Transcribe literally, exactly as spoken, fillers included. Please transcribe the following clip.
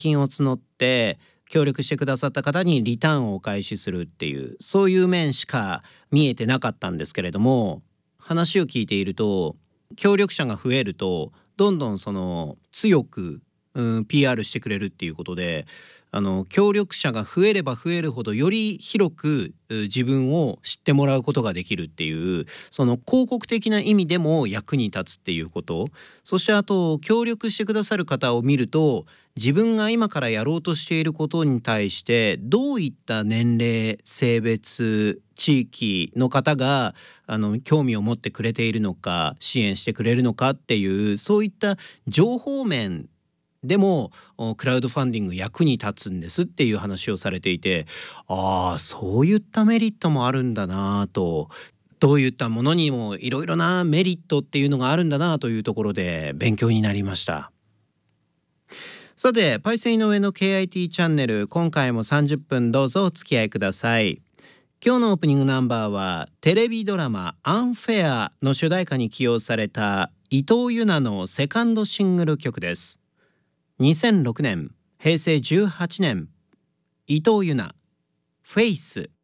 金を募って協力してくださった方にリターンをお返しするっていう、そういう面しか見えてなかったんですけれども、話を聞いていると協力者が増えるとどんどんその強く、うん、ピーアール してくれるっていうことで、あの協力者が増えれば増えるほどより広くう自分を知ってもらうことができるっていう、その広告的な意味でも役に立つっていうこと、そしてあと協力してくださる方を見ると、自分が今からやろうとしていることに対してどういった年齢、性別、地域の方があの興味を持ってくれているのか、支援してくれるのかっていう、そういった情報面でもおクラウドファンディング役に立つんですっていう話をされていて、ああそういったメリットもあるんだなと、どういったものにもいろいろなメリットっていうのがあるんだなというところで勉強になりました。さて、パイセン井上の ケーアイティー チャンネル、今回もさんじゅっぷんどうぞお付き合いください。今日のオープニングナンバーはテレビドラマアンフェアの主題歌に起用された伊藤優奈のセカンドシングル曲です。にせんろくねん、へいせいじゅうはちねん、伊藤優奈、フェイス。